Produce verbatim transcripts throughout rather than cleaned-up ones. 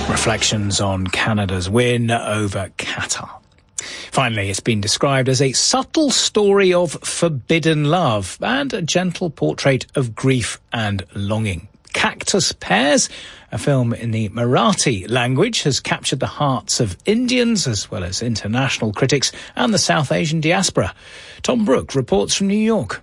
Reflections on Canada's win over Qatar. Finally, it's been described as a subtle story of forbidden love and a gentle portrait of grief and longing. Cactus Pears, a film in the Marathi language, has captured the hearts of Indians as well as international critics and the South Asian diaspora. Tom Brooke reports from New York.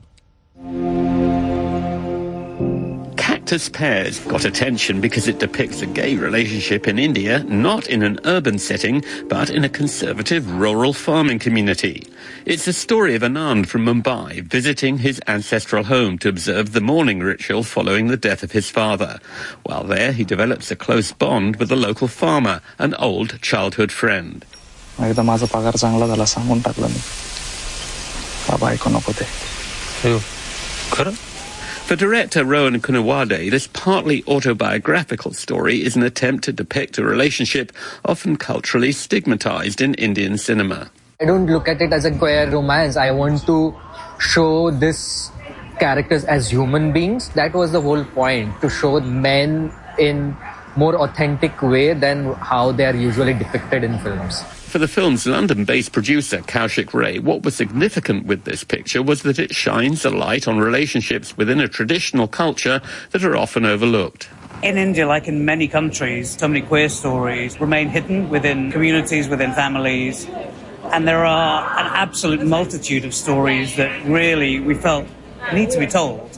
Cactus Pears got attention because it depicts a gay relationship in India, not in an urban setting, but in a conservative rural farming community. It's a story of Anand from Mumbai visiting his ancestral home to observe the mourning ritual following the death of his father. While there, he develops a close bond with a local farmer, an old childhood friend. एकदा माझा पगार चांगला झाला सांगून टाकलं मी. बाबा ऐकू नको ते. खरं? For director Rohan Kunawade, this partly autobiographical story is an attempt to depict a relationship often culturally stigmatized in Indian cinema. I don't look at it as a queer romance. I want to show this characters as human beings. That was the whole point, to show men in more authentic way than how they are usually depicted in films. For the film's London-based producer, Kaushik Ray, what was significant with this picture was that it shines a light on relationships within a traditional culture that are often overlooked. In India, like in many countries, so many queer stories remain hidden within communities, within families. And there are an absolute multitude of stories that really, we felt, need to be told.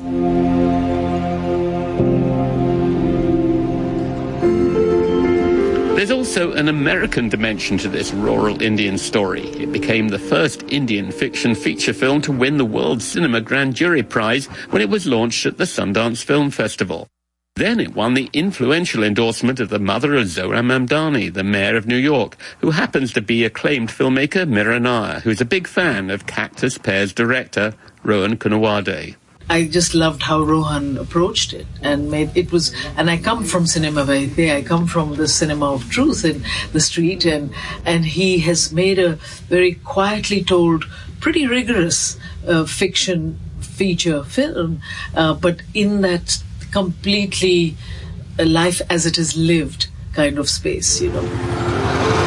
There's also an American dimension to this rural Indian story. It became the first Indian fiction feature film to win the World Cinema Grand Jury Prize when it was launched at the Sundance Film Festival. Then it won the influential endorsement of the mother of Zohra Mamdani, the mayor of New York, who happens to be acclaimed filmmaker Mira Nair, who's a big fan of Cactus Pears director Rohan Kunawade. I just loved how Rohan approached it and made it was, and I come from cinema verite, I come from the cinema of truth in the street, and and he has made a very quietly told, pretty rigorous uh, fiction feature film, uh, but in that completely uh, life as it is lived kind of space, you know.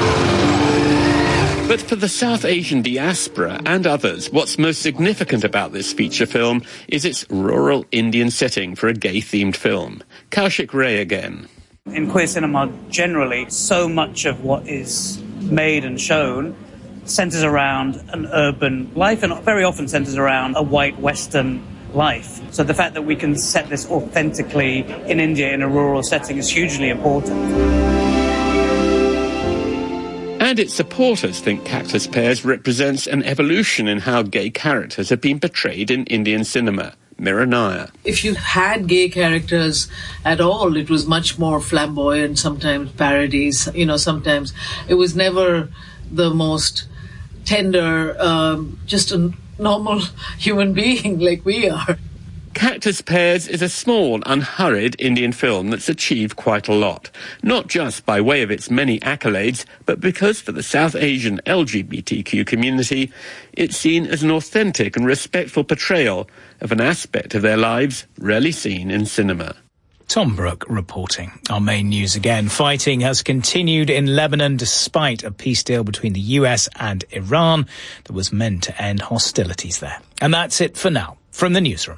But for the South Asian diaspora and others, what's most significant about this feature film is its rural Indian setting for a gay-themed film. Kaushik Ray again. In queer cinema generally, so much of what is made and shown centres around an urban life and very often centres around a white Western life. So the fact that we can set this authentically in India in a rural setting is hugely important. And its supporters think Cactus Pears represents an evolution in how gay characters have been portrayed in Indian cinema. Mira Nair. If you had gay characters at all, it was much more flamboyant, sometimes parodies, you know, sometimes it was never the most tender, um, just a normal human being like we are. Cactus Pears is a small, unhurried Indian film that's achieved quite a lot, not just by way of its many accolades, but because for the South Asian L G B T Q community, it's seen as an authentic and respectful portrayal of an aspect of their lives rarely seen in cinema. Tom Brooke reporting. Our main news again. Fighting has continued in Lebanon despite a peace deal between the U S and Iran that was meant to end hostilities there. And that's it for now from the newsroom.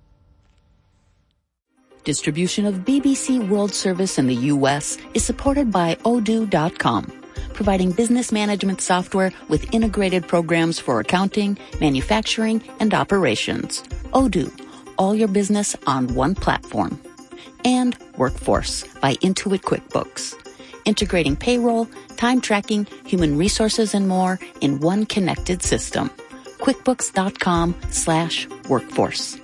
Distribution of B B C World Service in the U S is supported by Odoo dot com, providing business management software with integrated programs for accounting, manufacturing, and operations. Odoo, all your business on one platform. And Workforce by Intuit QuickBooks, integrating payroll, time tracking, human resources, and more in one connected system. QuickBooks dot com slash workforce.